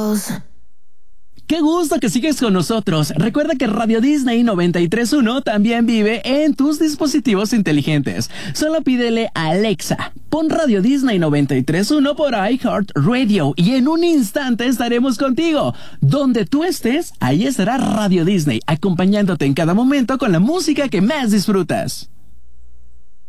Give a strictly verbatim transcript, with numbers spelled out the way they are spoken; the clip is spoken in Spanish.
goes. ¡Qué gusto que sigues con nosotros! Recuerda que Radio Disney noventa y tres punto uno también vive en tus dispositivos inteligentes. Solo pídele a Alexa, pon Radio Disney noventa y tres punto uno por iHeartRadio y en un instante estaremos contigo. Donde tú estés, ahí estará Radio Disney, acompañándote en cada momento con la música que más disfrutas.